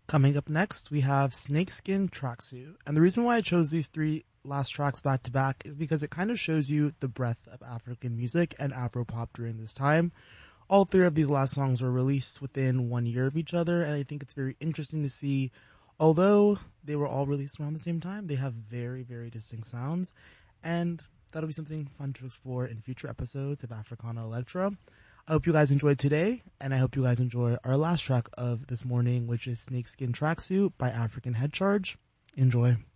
Coming up next, we have Snakeskin Tracksuit. And the reason why I chose these three last tracks back to back is because it kind of shows you the breadth of African music and Afropop during this time. All three of these last songs were released within 1 year of each other, and I think it's very interesting to see, although they were all released around the same time, they have very, very distinct sounds, and that'll be something fun to explore in future episodes of Africana Electra. I hope you guys enjoyed today, and I hope you guys enjoy our last track of this morning, which is Snakeskin Tracksuit by African Head Charge. Enjoy.